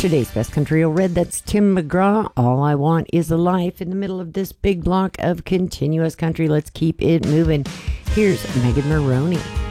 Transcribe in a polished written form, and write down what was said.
Today's Best Country Old Red, that's Tim McGraw. All I Want Is a Life in the middle of this big block of continuous country. Let's keep it moving. Here's Megan Maroney.